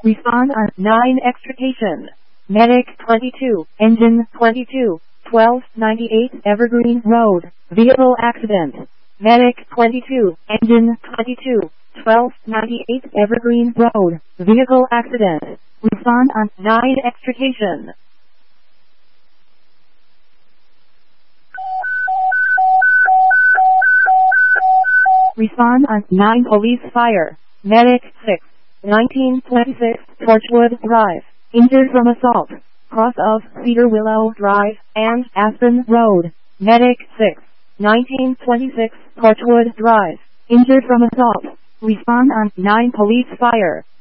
Respond on 9 extrication. Medic 22, engine 22, 1298 Evergreen Road, vehicle accident. Medic 22, engine 22, 1298 Evergreen Road, vehicle accident. Respond on 9 extrication. Respond on 9 police fire. Medic 6, 1926 Torchwood Drive, injured from assault, cross of Cedar Willow Drive and Aspen Road. Medic 6, 1926 Torchwood Drive, injured from assault. Respond on 9 police fire.